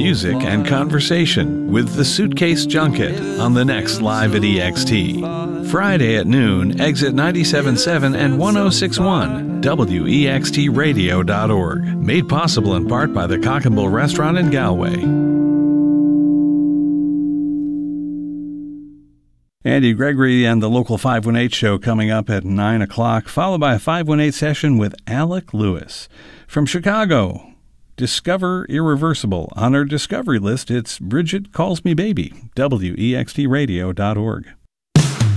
music and conversation with the Suitcase Junket on the next Live at EXT. Friday at noon, exit 97.7 and 106.1, WEXTradio.org. Made possible in part by the Cock and Bull Restaurant in Galway. Andy Gregory and the Local 518 show coming up at 9 o'clock, followed by a 518 session with Alec Lewis. From Chicago, Discover Irreversible. On our Discovery list, it's Bridget Calls Me Baby, WEXTradio.org.